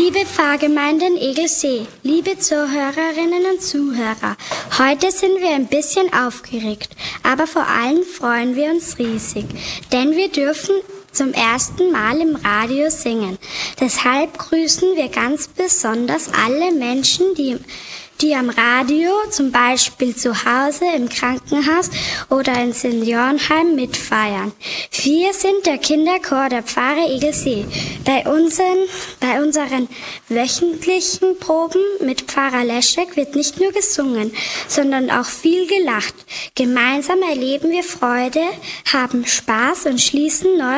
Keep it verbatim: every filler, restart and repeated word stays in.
Liebe Pfarrgemeinden Egelsee, liebe Zuhörerinnen und Zuhörer, heute sind wir ein bisschen aufgeregt, aber vor allem freuen wir uns riesig, denn wir dürfen zum ersten Mal im Radio singen. Deshalb grüßen wir ganz besonders alle Menschen, die die am Radio, zum Beispiel zu Hause, im Krankenhaus oder in Seniorenheim mitfeiern. Wir sind der Kinderchor der Pfarre Egelsee. Bei unseren, bei unseren wöchentlichen Proben mit Pfarrer Leschek wird nicht nur gesungen, sondern auch viel gelacht. Gemeinsam erleben wir Freude, haben Spaß und schließen neue